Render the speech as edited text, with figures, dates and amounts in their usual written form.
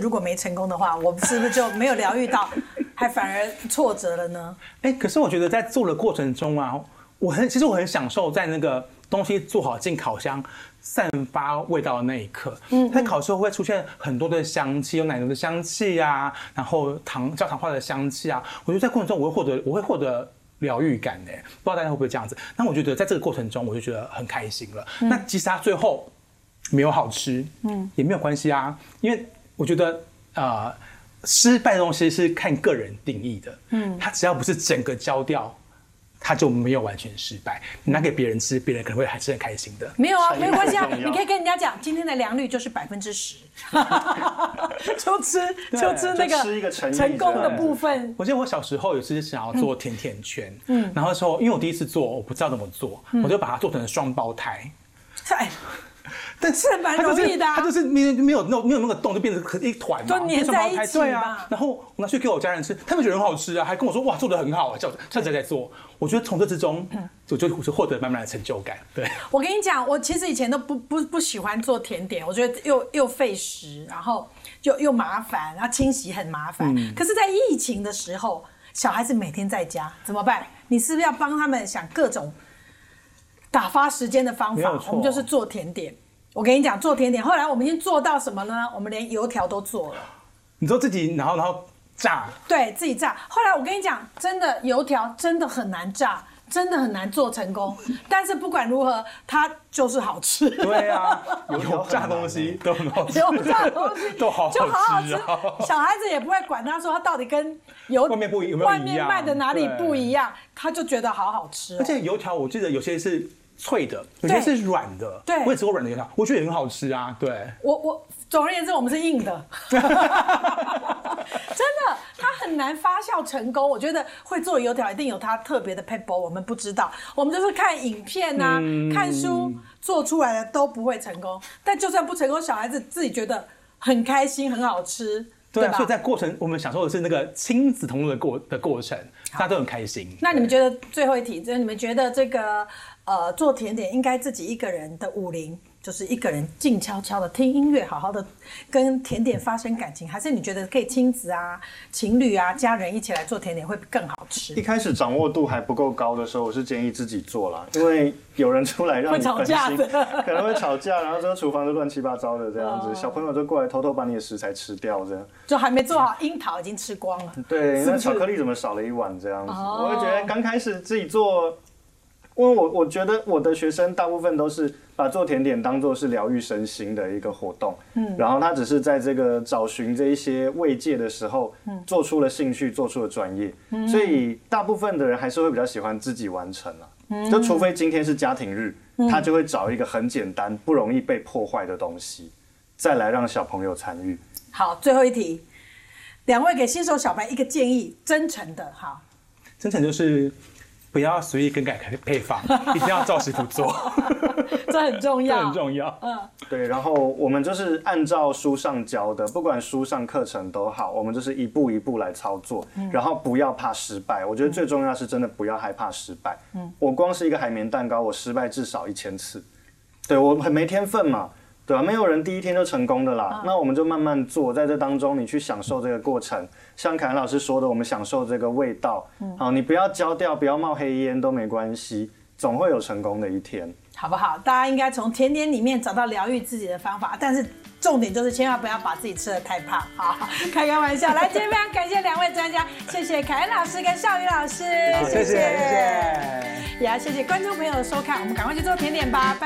如果没成功的话，我们是不是就没有疗愈到，还反而挫折了呢？ 可是我觉得在做的过程中啊，其实我很享受在那个东西做好进烤箱散发味道的那一刻。在烤之后会出现很多的香气，有奶油的香气啊，然后焦糖化的香气啊。我觉得在过程中我会获得疗愈感不知道大家会不会这样子？那我觉得在这个过程中我就觉得很开心了。那即使它最后没有好吃，也没有关系啊，因为我觉得失败的东西是看个人定义的。它只要不是整个焦掉，它就没有完全失败。你拿给别人吃，别人可能会还是很开心的。 没有啊，没关系啊，你可以跟人家讲，今天的良率就是10%，就吃那个成功的部分。 我记得我小时候有次想要做甜甜圈，然后说因为我第一次做，我不知道怎么做，我就把它做成双胞胎。但是蛮容易的， 它就是没有那个洞，就变成一团嘛， 都粘在一起。 对啊，然后我拿去给我家人吃，他们觉得很好吃啊，还跟我说哇做得很好啊，叫我下次再做。我觉得从这之中，我就获得满满的成就感。对， 我跟你讲，我其实以前都不喜欢做甜点，我觉得又费时，然后又麻烦，然后清洗很麻烦。可是，在疫情的时候，小孩子每天在家怎么办？你是不是要帮他们想各种打发时间的方法？我们就是做甜点。我跟你讲，做甜点，后来我们已经做到什么呢？我们连油条都做了。 你说自己然后炸？ 对，自己炸。后来我跟你讲，真的油条真的很难炸，真的很难做成功。但是不管如何，它就是好吃。 对啊，油炸东西都很好吃， 油炸东西都好就好好吃啊。 小孩子也不会管他说他到底跟外面有没有外面卖的哪里不一样，他就觉得好好吃。 而且油条我记得有些是脆的，有些是软的。 对， 我也吃过软的油条，我觉得也很好吃啊。对， 我总而言之，我们是硬的。真的，它很难发酵成功。我觉得会做油条一定有它特别的 pebble， 我们不知道，我们就是看影片啊，看书做出来的都不会成功。但就算不成功，小孩子自己觉得很开心，很好吃。 对啊，所以在过程我们享受的是那个亲子同乐的过程，大家都很开心。 那你们觉得最后一题，就是你们觉得这个做甜点应该自己一个人的武林，就是一个人静悄悄的听音乐，好好的跟甜点发生感情，还是你觉得可以亲子啊、情侣啊、家人一起来做甜点会更好吃？ 一开始掌握度还不够高的时候，我是建议自己做啦，因为有人出来让你分心，可能会吵架，然后这个厨房就乱七八糟的这样子，小朋友就过来偷偷把你的食材吃掉，这样就还没做好，樱桃已经吃光了。 对，那巧克力怎么少了一碗这样子？我会觉得刚开始自己做。因为我觉得我的学生大部分都是把做甜点当作是疗愈身心的一个活动，然后他只是在这个找寻这一些慰藉的时候，做出了兴趣，做出了专业，所以大部分的人还是会比较喜欢自己完成了，就除非今天是家庭日，他就会找一个很简单、不容易被破坏的东西，再来让小朋友参与。 好，最后一题，两位给新手小白一个建议，真诚的，好， 真诚就是不要随意更改配方，一定要照食谱做， 这很重要， 这很重要。 对，然后我们就是按照书上教的，不管书上课程都好，我们就是一步一步来操作，然后不要怕失败。我觉得最重要是真的不要害怕失败。我光是一个海绵蛋糕，我失败至少1000次，对，我很没天分嘛。对啊，没有人第一天就成功的啦。那我们就慢慢做，在这当中你去享受这个过程。像凯恩老师说的，我们享受这个味道。好，你不要焦掉，不要冒黑烟都没关系，总会有成功的一天， 好不好？大家应该从甜点里面找到疗愈自己的方法，但是重点就是千万不要把自己吃得太胖。好，开个玩笑。来，今天非常感谢两位专家，谢谢凯恩老师跟孝瑜老师， 谢谢， 也要谢谢观众朋友的收看，我们赶快去做甜点吧，拜拜。